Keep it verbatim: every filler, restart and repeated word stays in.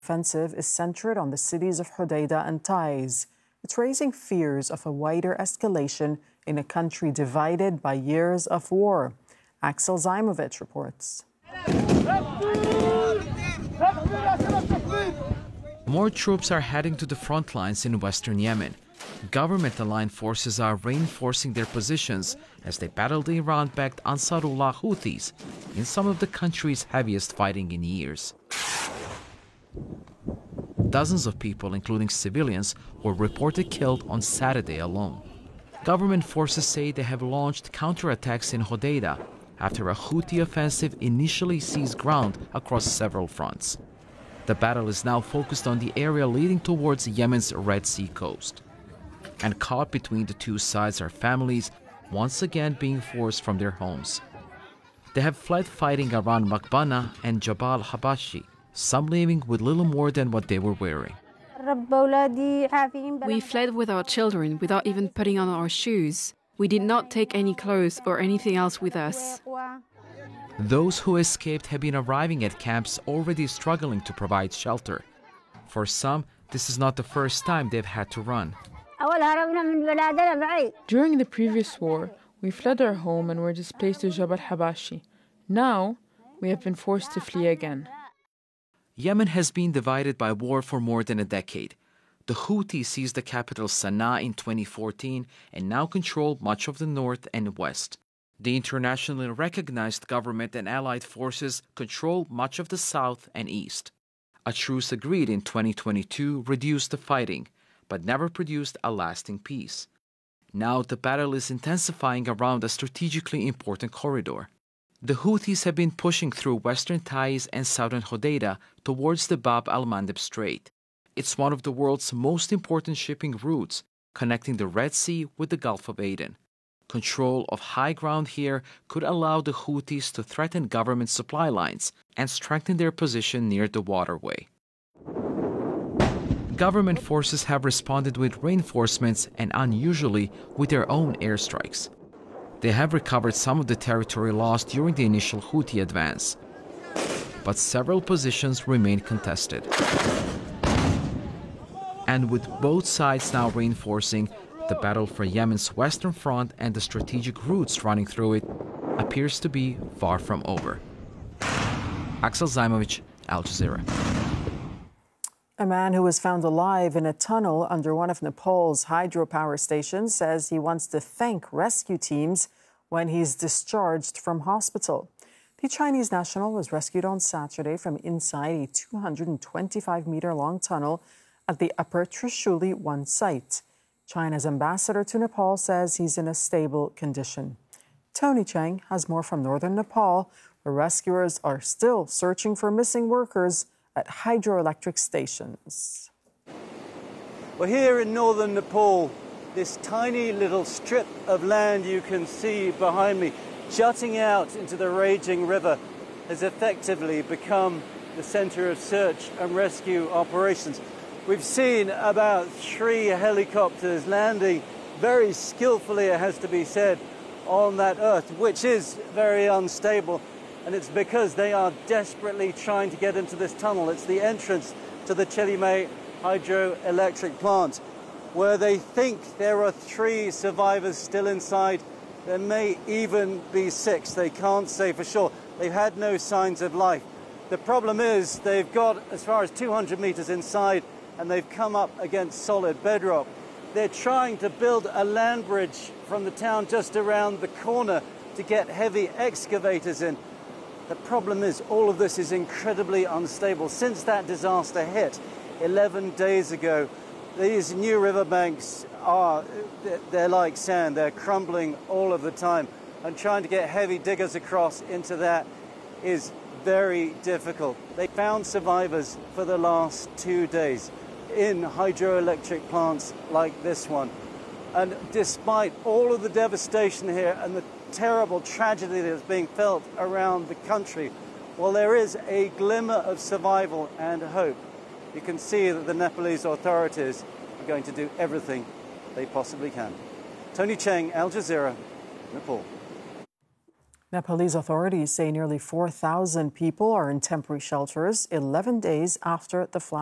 Offensive is centered on the cities of Hodeidah and Taiz. It's raising fears of a wider escalation in a country divided by years of war. Axel Zaimovich reports. More troops are heading to the front lines in western Yemen. Government-aligned forces are reinforcing their positions as they battle the Iran-backed Ansarullah Houthis in some of the country's heaviest fighting in years. Dozens of people, including civilians, were reported killed on Saturday alone. Government forces say they have launched counterattacks in Hodeidah after a Houthi offensive initially seized ground across several fronts. The battle is now focused on the area leading towards Yemen's Red Sea coast. And caught between the two sides are families once again being forced from their homes. They have fled fighting around Makbana and Jabal Habashi, some leaving with little more than what they were wearing. We fled with our children without even putting on our shoes. We did not take any clothes or anything else with us. Those who escaped have been arriving at camps already struggling to provide shelter. For some, this is not the first time they've had to run. During the previous war, we fled our home and were displaced to Jabal Habashi. Now, we have been forced to flee again. Yemen has been divided by war for more than a decade. The Houthis seized the capital Sana'a in twenty fourteen and now control much of the north and west. The internationally recognized government and allied forces control much of the south and east. A truce agreed in twenty twenty-two reduced the fighting, but never produced a lasting peace. Now the battle is intensifying around a strategically important corridor. The Houthis have been pushing through western Taiz and southern Hodeidah towards the Bab al-Mandeb Strait. It's one of the world's most important shipping routes, connecting the Red Sea with the Gulf of Aden. Control of high ground here could allow the Houthis to threaten government supply lines and strengthen their position near the waterway. Government forces have responded with reinforcements and, unusually, with their own airstrikes. They have recovered some of the territory lost during the initial Houthi advance, but several positions remain contested. And with both sides now reinforcing, the battle for Yemen's western front and the strategic routes running through it appears to be far from over. Axel Zaimovich, Al Jazeera. A man who was found alive in a tunnel under one of Nepal's hydropower stations says he wants to thank rescue teams when he's discharged from hospital. The Chinese national was rescued on Saturday from inside a two hundred twenty-five meter long tunnel at the Upper Trishuli one site. China's ambassador to Nepal says he's in a stable condition. Tony Cheng has more from northern Nepal, where rescuers are still searching for missing workers at hydroelectric stations. Well, here in northern Nepal, this tiny little strip of land you can see behind me, jutting out into the raging river, has effectively become the center of search and rescue operations. We've seen about three helicopters landing very skillfully, it has to be said, on that earth, which is very unstable. And it's because they are desperately trying to get into this tunnel. It's the entrance to the Chelime hydroelectric plant, where they think there are three survivors still inside. There may even be six. They can't say for sure. They've had no signs of life. The problem is they've got as far as two hundred meters inside, and they've come up against solid bedrock. They're trying to build a land bridge from the town just around the corner to get heavy excavators in. The problem is all of this is incredibly unstable. Since that disaster hit eleven days ago, these new riverbanks are, they're like sand. They're crumbling all of the time. And trying to get heavy diggers across into that is very difficult. They found survivors for the last two days in hydroelectric plants like this one. And despite all of the devastation here and the terrible tragedy that is being felt around the country, well, there is a glimmer of survival and hope. You can see that the Nepalese authorities are going to do everything they possibly can. Tony Cheng, Al Jazeera, Nepal. Nepalese authorities say nearly four thousand people are in temporary shelters eleven days after the flash.